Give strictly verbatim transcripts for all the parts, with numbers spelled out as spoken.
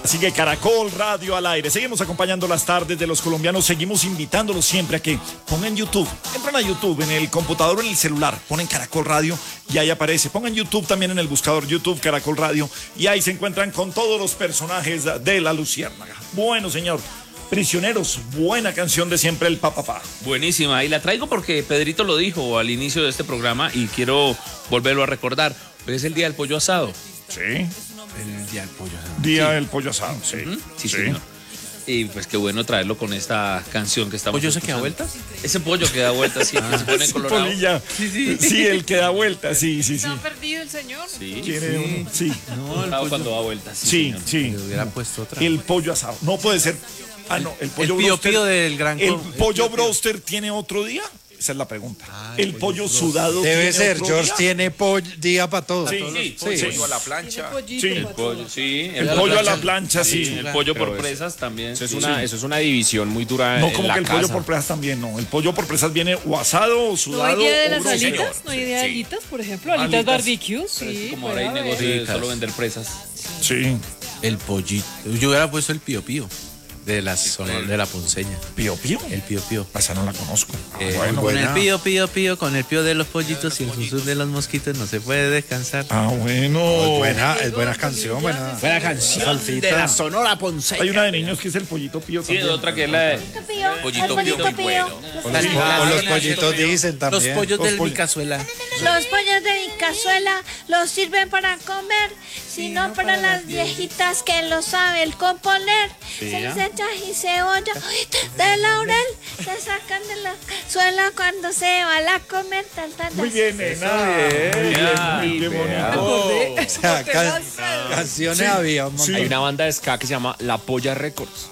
Así que Caracol Radio al aire. Seguimos acompañando las tardes de los colombianos. Seguimos invitándolos siempre a que pongan YouTube. Entran a YouTube en el computador o en el celular. Ponen Caracol Radio y ahí aparece. Pongan YouTube también en el buscador YouTube Caracol Radio. Y ahí se encuentran con todos los personajes de La Luciérnaga. Bueno, señor. Prisioneros, buena canción de siempre el Papapá. Buenísima, y la traigo porque Pedrito lo dijo al inicio de este programa y quiero volverlo a recordar. Hoy es el día del pollo asado. Sí. El día del pollo asado. Día sí. del pollo asado, sí. Uh-huh. sí. Sí, sí. señor. Y pues qué bueno traerlo con esta canción que estamos ¿Pollo se escuchando. queda vueltas? Ese pollo que da vueltas, sí, que se pone Sí, colorado. Polilla. Sí, sí. Sí, el que da vueltas, sí, sí, sí. ¿No ha perdido el señor? Sí, Quiere sí. uno, sí. No, el pollo cuando da vueltas. Sí, Sí, señor. sí. Le hubiera puesto otra. El pollo asado. No puede ser. Ah, no, el pollo el pío broster. pío del gran ¿El cor- pollo el pío pío. broster tiene otro día? Esa es la pregunta. Ah, el pollo sudado Debe tiene ser, otro George día? tiene pollo, día para todo. Sí, Sí, sí, sí. Pollo a la plancha. Sí. El pollo, sí. El pollo a la plancha, sí. Sí, el pollo por Pero presas también. Eso es, sí. una, eso es una división muy dura No, en como la que el casa. pollo por presas también, no. El pollo por presas viene o asado o ¿No sudado. hay día de o las broster. alitas? ¿No hay día de Sí. alitas, por ejemplo? ¿Alitas Alitas. barbecue? Sí, Como puede ahora hay haber. negocio de Sí, solo claro. vender presas. Sí. El pollito. Yo hubiera puesto el pío pío de la zona de la ponceña. Pío Pío. El pío pío. Esa no la conozco. Eh, bueno, con el buena. pío pío pío, con el pío de los pollitos y el susurro de los mosquitos no se puede descansar. Ah, bueno. Es buena, es buena canción, buena. Buena canción de la Sonora Ponceña. Hay una de niños que es el pollito Pío Sí, también. otra que es la de Pollito pollito pío. bueno. O los, o los pollitos dicen Los también. pollos Los del pollos. mi cazuela. Los pollos de mi cazuela los sirven para comer, sino para las viejitas que lo saben componer. Se les echa y cebolla de laurel, se sacan de la cazuela cuando se va a comer. Tal, tal, tal. Muy bien, nena. Muy bien, muy bonito. O sea, can- canciones Sí. había un montón. Hay una banda de ska que se llama La Polla Records.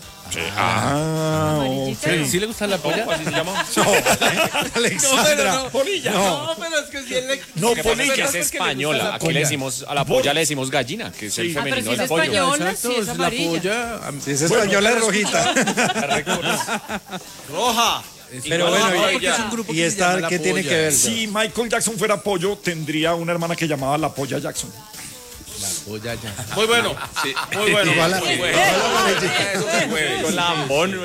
Ah, Amarillita, ok. no. ¿Sí le gusta la polla? ¿Así se llama? Alexandra. Polilla. No, pero es que si él le... No, Lo que pasa es que polilla. es española. Aquí le decimos, a la polla le decimos gallina, que es el Sí. Ah, pero femenino si es del pollo. española, Exacto, sí es es la amarilla. polla. Si es española es rojita. Roja. Pero Igual, bueno, no, y- porque es un grupo ¿y que se esta llama La qué tiene Polla. que ver? Si Michael Jackson fuera pollo, tendría una hermana que llamaba la Polla Jackson. La polla ya. Muy bueno. Sí, muy bueno. Igual a- muy bueno. Con lambón.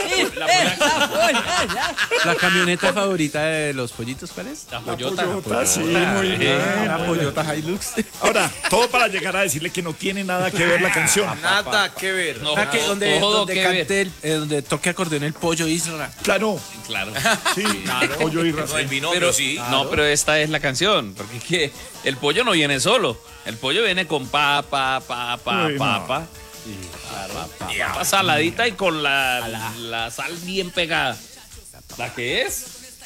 La camioneta favorita de los pollitos, ¿cuál es? La pollota. Pollota, sí, muy bien. La Pollota Hilux. Ahora, todo para llegar a decirle que no tiene nada que ver la canción. Nada que ver. No, Ah, que donde, todo donde que cante el, eh, donde toque acordeón el pollo Isra. Claro, Claro. sí, pollo y raza. Pero, no, pero esta es la canción, porque es que el pollo no viene solo. El pollo viene con papa, papa, Uy, no. papa. Papa, papa saladita y con la, la sal bien pegada. ¿La que es?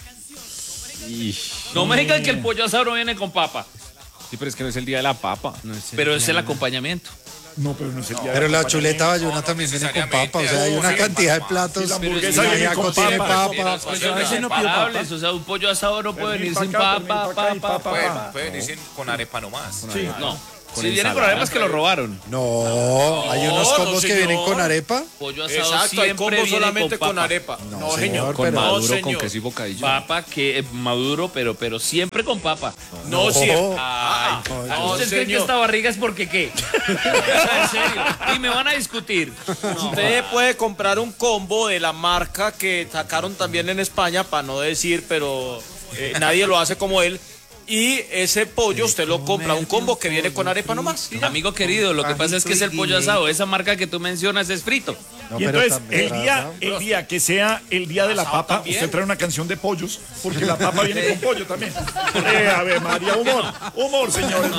No me digan que el pollo asado no viene con papa, Sí, pero es que no es el día de la papa. pero es el acompañamiento. No, pero no es el día Pero de la chuleta bayuna también viene con papa. O sea, hay una cantidad de platos. Sí, la El hamburguesa viene ajiaco con tiene papa. papa. Son inseparables, o sea, un pollo asado no puede venir sin papa, papa, papa. Pueden decir con arepa nomás. Sí. No. Si vienen con arepas que lo robaron. No, hay unos combos que vienen con arepa. Pollo asado Exacto, hay siempre combo viene solamente con, con papa. arepa. No, señor, Con pero... maduro, señor. con queso y bocadillo. Papa que es maduro, pero, pero siempre con papa. No, sí. Ay, no, ¿ustedes creen que señor. esta barriga es porque qué? En serio. Y me van a discutir. Usted puede comprar un combo de la marca que sacaron también en España, para no decir, pero eh, nadie lo hace como él. Y ese pollo usted lo compra, un combo que viene con arepa nomás. y ya. Amigo querido, lo que pasa es que es el pollo asado. Esa marca que tú mencionas es frito. No, Y pero entonces, también el día, asado. el día que sea el día de la papa, también. usted trae una canción de pollos, porque la papa viene con pollo también. Eh, a ver, María, humor, humor, señores.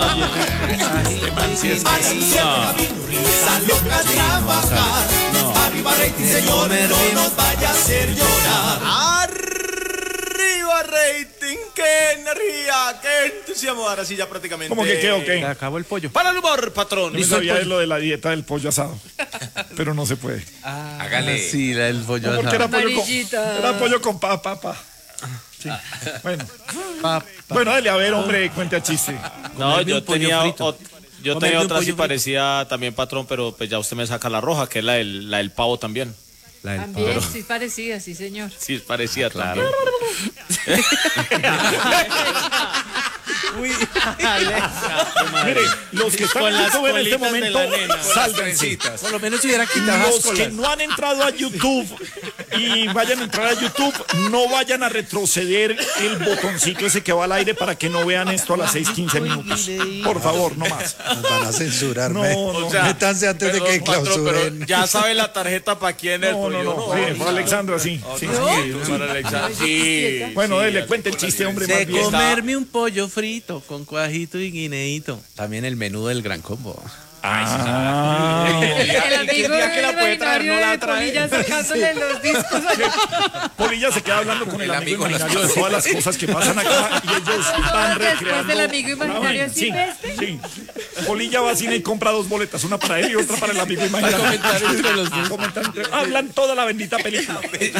Arriba rating, qué energía, qué entusiasmo. Ahora sí ya prácticamente. ¿Cómo que qué o qué? acabó el pollo. Para el humor, patrón. Yo no sabía de lo de la dieta del pollo asado, pero no se puede. Hágale. Sí, la del pollo No, porque era pollo con, Amarillita. era pollo con papa, papa. Sí. Bueno, asado. bueno, dale, a ver, hombre, cuente a chiste. No, Comerme yo un pollo tenía, frito. ot- yo Comerme tenía un otra así pollo frito. parecida también, patrón, pero pues ya usted me saca la roja, que es la del, la del pavo también. La del También, sí, parecida, sí, señor. Sí, es parecida, claro. Uy, Mire, los que están Con en las YouTube en este colitas de momento, la nena. sálvense. por lo menos si hubiera quitado las Los que colas. no han entrado a YouTube y vayan a entrar a YouTube, no vayan a retroceder el botoncito ese que va al aire para que no vean esto a las seis quince minutos. Por favor, no más. Nos van a censurar. No, me- no. O sea, Métanse antes de perdón, que patrón, clausuren. pero ya sabe la tarjeta para quién es. No, pero no, yo no. Sí, para Alexandra, sí. Sí, sí. Para Alexandra. Sí. Bueno, sí, dele, cuente el chiste, hombre, De más bien. comerme un pollo frito con cuajito y guineíto. También el menú del gran combo. Ah. El, el amigo día que la puede traer, no la de trae. Polilla sacándole los discos. Polilla se queda hablando con el, El amigo, amigo imaginario de todas las cosas que pasan acá y ellos van Después recreando. del amigo imaginario Sí, silvestre. sí. Polilla va a cine y compra dos boletas, una para él y otra para el amigo imaginario. comentar entre los dos. Comentar entre- Hablan toda la bendita película.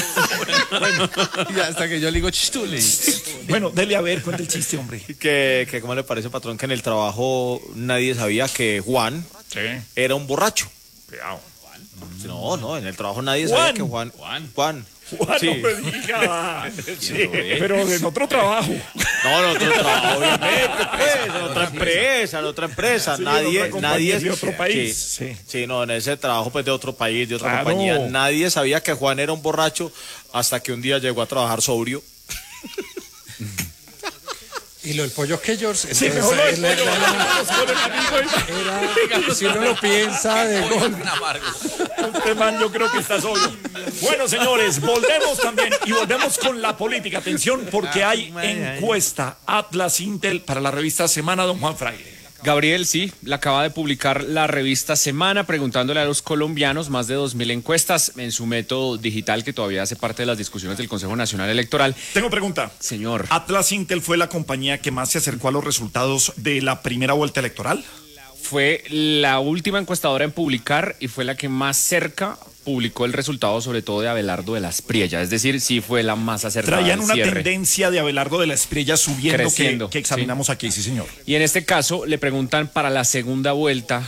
Y hasta que yo le digo chistule. Bueno, dele a ver, cuente el chiste, hombre. Que, que ¿cómo le parece, patrón, que en el trabajo nadie sabía que Juan Sí. era un borracho? Cuidado. No, no, en el trabajo nadie Juan. sabía que Juan... Juan. Juan. Juan, Sí. no me diga. Sí, pero en otro trabajo. No, en otro trabajo, obviamente, pues, en otra empresa, en otra empresa. Sí, en nadie, otra compañía nadie de otro país. Sí, Sí. sí, no, en ese trabajo, pues, de otro país, de otra Claro. compañía. Nadie sabía que Juan era un borracho hasta que un día llegó a trabajar sobrio. Y lo del pollo que George. Sí, entonces, mejor lo del es la- pollo, la- la- vámonos con el amigo. era- si uno lo piensa de gol. Este man yo creo que está solo. Bueno, señores, volvemos también y volvemos con la política. Atención, porque hay encuesta Atlas Intel para la revista Semana, don Juan Fraile. Gabriel, sí, la acaba de publicar la revista Semana preguntándole a los colombianos más de dos mil encuestas en su método digital que todavía hace parte de las discusiones del Consejo Nacional Electoral. Tengo pregunta. Señor. ¿Atlas Intel fue la compañía que más se acercó a los resultados de la primera vuelta electoral? Fue la última encuestadora en publicar y fue la que más cerca publicó el resultado, sobre todo de Abelardo de la Espriella. Es decir, sí fue la más acertada. Traían al una cierre. tendencia de Abelardo de la Espriella subiendo que, Creciendo, que examinamos aquí, sí, señor. Y en este caso le preguntan para la segunda vuelta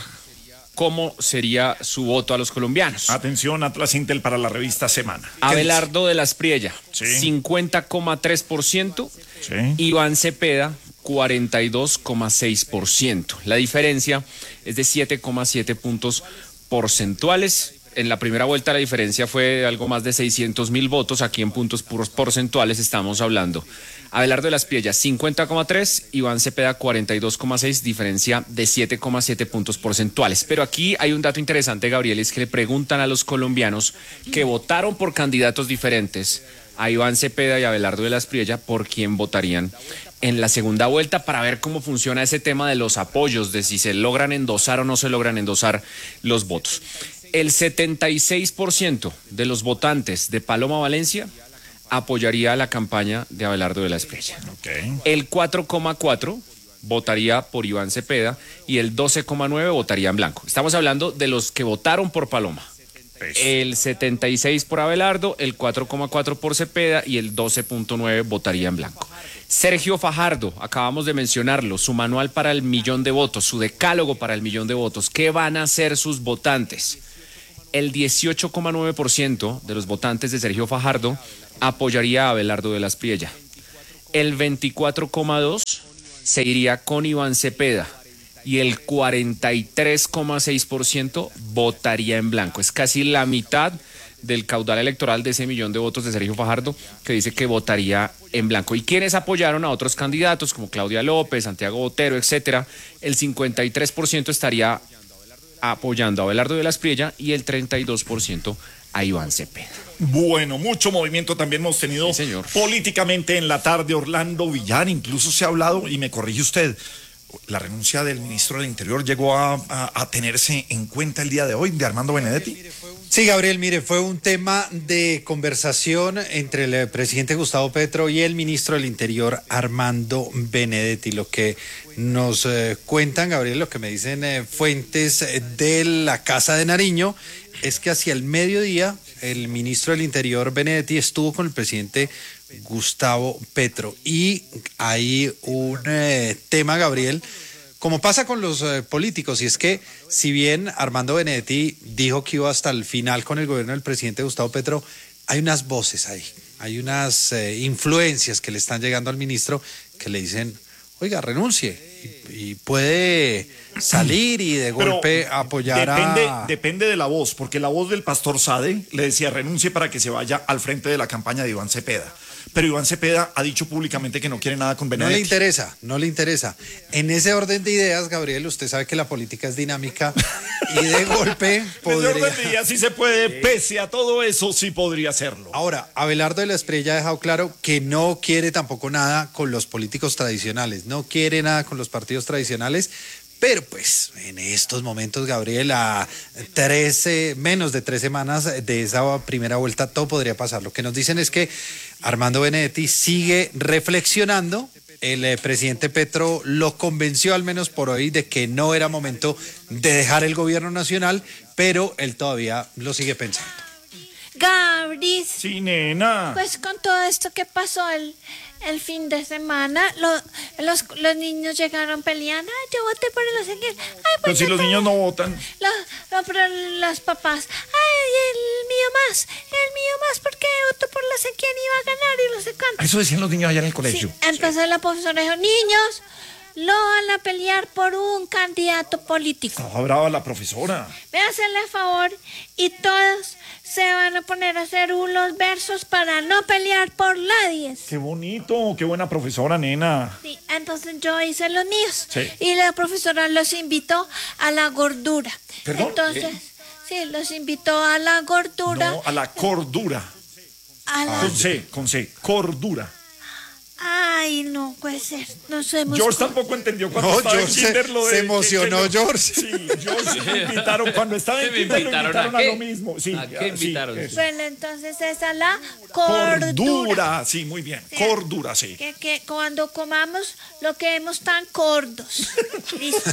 cómo sería su voto a los colombianos. Atención, Atlas Intel para la revista Semana. ¿Qué Abelardo de la Espriella, Sí. cincuenta coma tres por ciento. dice? Sí. Iván Cepeda, cuarenta y dos coma seis por ciento. La diferencia es de siete coma siete puntos porcentuales. En la primera vuelta la diferencia fue de algo más de seiscientos mil votos. Aquí en puntos puros porcentuales estamos hablando. Abelardo de la Espriella, cincuenta coma tres, Iván Cepeda, cuarenta y dos coma seis, diferencia de siete coma siete puntos porcentuales. Pero aquí hay un dato interesante, Gabriel, es que le preguntan a los colombianos que votaron por candidatos diferentes, a Iván Cepeda y a Abelardo de la Espriella, por quién votarían en la segunda vuelta para ver cómo funciona ese tema de los apoyos, de si se logran endosar o no se logran endosar los votos. El setenta y seis por ciento de los votantes de Paloma Valencia apoyaría la campaña de Abelardo de la Espriella. Ok. El cuatro coma cuatro votaría por Iván Cepeda y el doce coma nueve votaría en blanco. Estamos hablando de los que votaron por Paloma. El setenta y seis por Abelardo, el cuatro coma cuatro por Cepeda y el doce punto nueve votaría en blanco. Sergio Fajardo, acabamos de mencionarlo, su manual para el millón de votos, su decálogo para el millón de votos. ¿Qué van a hacer sus votantes? El dieciocho coma nueve por ciento de los votantes de Sergio Fajardo apoyaría a Abelardo de la Espriella. El veinticuatro coma dos por ciento se iría con Iván Cepeda y el cuarenta y tres coma seis por ciento votaría en blanco. Es casi la mitad del caudal electoral de ese millón de votos de Sergio Fajardo que dice que votaría en blanco. ¿Y quienes apoyaron a otros candidatos como Claudia López, Santiago Botero, etcétera? El cincuenta y tres por ciento estaría apoyando a Abelardo de la Espriella y el treinta y dos por ciento a Iván Cepeda. Bueno, mucho movimiento también hemos tenido Sí, señor. políticamente en la tarde. Orlando Villar, incluso se ha hablado, y me corrige usted, la renuncia del ministro del Interior llegó a, a, a tenerse en cuenta el día de hoy, de Armando Benedetti. Sí, Gabriel, mire, fue un tema de conversación entre el presidente Gustavo Petro y el ministro del Interior, Armando Benedetti. Lo que nos eh, cuentan, Gabriel, lo que me dicen eh, fuentes eh, de la Casa de Nariño, es que hacia el mediodía el ministro del Interior, Benedetti, estuvo con el presidente Gustavo Petro. Y hay un eh, tema, Gabriel, como pasa con los eh, políticos, y es que si bien Armando Benedetti dijo que iba hasta el final con el gobierno del presidente Gustavo Petro, hay unas voces ahí, hay unas eh, influencias que le están llegando al ministro que le dicen, oiga, renuncie. Y, y puede salir y de Pero golpe apoyar depende, a... Depende de la voz, porque la voz del pastor Sade le decía renuncie para que se vaya al frente de la campaña de Iván Cepeda. Pero Iván Cepeda ha dicho públicamente que no quiere nada con No Benedetti. le interesa, no le interesa. En ese orden de ideas, Gabriel, usted sabe que la política es dinámica y de golpe podría... En orden de ideas sí se puede, pese a todo eso sí podría hacerlo. Ahora, Abelardo de la Espriella ha dejado claro que no quiere tampoco nada con los políticos tradicionales, no quiere nada con los partidos tradicionales, pero pues en estos momentos, Gabriel, a trece, menos de tres semanas de esa primera vuelta, todo podría pasar. Lo que nos dicen es que Armando Benedetti sigue reflexionando. El eh, presidente Petro lo convenció, al menos por hoy, de que no era momento de dejar el gobierno nacional, pero él todavía lo sigue pensando. Gabris, Sí, nena. pues con todo esto que pasó el, el fin de semana, lo- los, los niños llegaron peleando. Ay, yo voté por el no sé quién. Ay, Pero pues si yo los niños también. no votan. Lo- no, pero los papás, ay, el mío más, el mío más, porque voto por no sé quién iba a ganar y no sé cuánto. Eso decían los niños allá en el Sí, colegio. entonces la profesora dijo, niños, lo van a pelear por un candidato político. Estaba brava la profesora. Ve a hacerle a favor y todos se van a poner a hacer unos versos para no pelear por nadie. Qué bonito, qué buena profesora, nena. Sí, entonces yo hice los míos. Sí. Y la profesora los invitó a la gordura. ¿Perdón? Entonces, sí, los invitó a la gordura. No, a la cordura. A la... Con C, con C, cordura. Ay, no puede ser. Nos hemos... George tampoco entendió cuando No, estaba en George se- kinder lo de... se que- emocionó, que yo- George. Sí, George me invitaron, cuando estaba en ¿Me kinder lo invitaron invitaron a a, qué? lo mismo. Sí, ¿A qué sí, invitaron? eso. Bueno, entonces esa es la cordura. Cordura, sí, muy bien. Sí. Cordura, sí. Que, que cuando comamos lo quedemos tan gordos. Listo.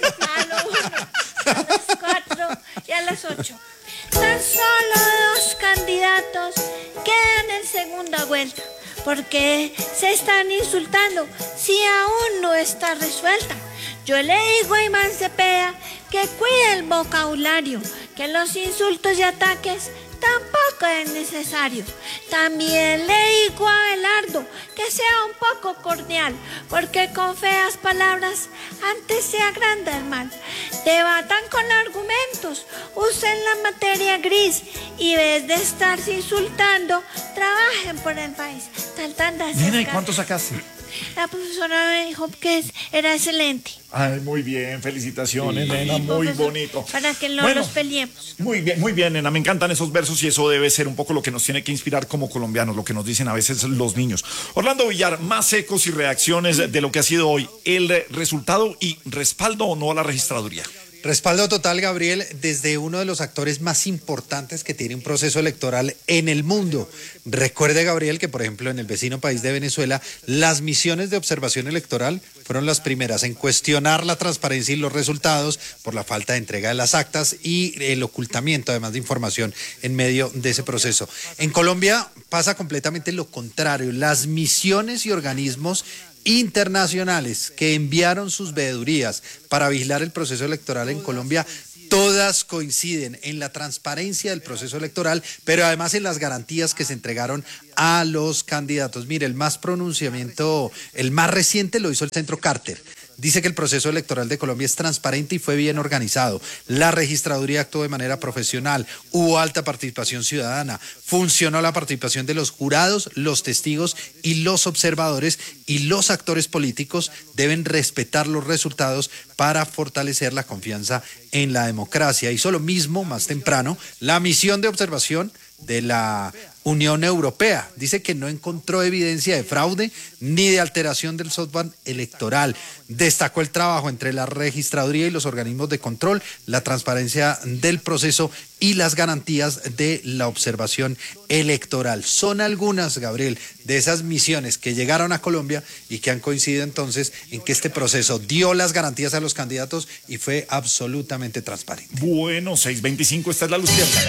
A lo uno, a las cuatro y a las ocho. Tan solo dos candidatos quedan en segunda vuelta. Porque se están insultando si aún no está resuelta. Yo le digo a Iván Cepeda que cuide el vocabulario, que los insultos y ataques tampoco es necesario. También le digo a Abelardo que sea un poco cordial, porque con feas palabras antes se agranda el mal. Debatan con argumentos, usen la materia gris y en vez de estarse insultando, trabajen por el país. Tan, tan, tan, Nena, ¿y tan. cuánto sacaste? La profesora me dijo que es- era excelente. Ay, muy bien, felicitaciones, nena, muy Profesor, bonito. Para que no Bueno, nos peleemos. Muy bien, muy bien, nena, me encantan esos versos y eso debe ser un poco lo que nos tiene que inspirar como colombianos, lo que nos dicen a veces los niños. Orlando Villar, más ecos y reacciones de lo que ha sido hoy, el resultado y respaldo o no a la registraduría. Respaldo total, Gabriel, desde uno de los actores más importantes que tiene un proceso electoral en el mundo. Recuerde, Gabriel, que por ejemplo en el vecino país de Venezuela, las misiones de observación electoral fueron las primeras en cuestionar la transparencia y los resultados por la falta de entrega de las actas y el ocultamiento, además de información, en medio de ese proceso. En Colombia pasa completamente lo contrario. Las misiones y organismos internacionales que enviaron sus veedurías para vigilar el proceso electoral en Colombia, todas coinciden en la transparencia del proceso electoral, pero además en las garantías que se entregaron a los candidatos. Mire, el más pronunciamiento, el más reciente lo hizo el Centro Carter. Dice que el proceso electoral de Colombia es transparente y fue bien organizado. La registraduría actuó de manera profesional, hubo alta participación ciudadana, funcionó la participación de los jurados, los testigos y los observadores, y los actores políticos deben respetar los resultados para fortalecer la confianza en la democracia. Hizo lo mismo más temprano la misión de observación de la Unión Europea. Dice que no encontró evidencia de fraude ni de alteración del software electoral. Destacó el trabajo entre la registraduría y los organismos de control, la transparencia del proceso y las garantías de la observación electoral. Son algunas, Gabriel, de esas misiones que llegaron a Colombia y que han coincidido entonces en que este proceso dio las garantías a los candidatos y fue absolutamente transparente. Bueno, seis veinticinco, esta es la luz cierta.